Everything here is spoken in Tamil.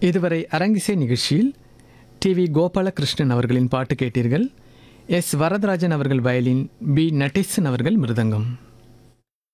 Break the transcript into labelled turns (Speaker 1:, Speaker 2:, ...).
Speaker 1: இதுவரை அரங்கிசை நிகழ்ச்சியில் டிவி கோபாலகிருஷ்ணன் அவர்களின் பாட்டு கேட்டீர்கள். எஸ் வரதராஜன் அவர்கள் வயலின், பி நடேசன் அவர்கள் மிருதங்கம்.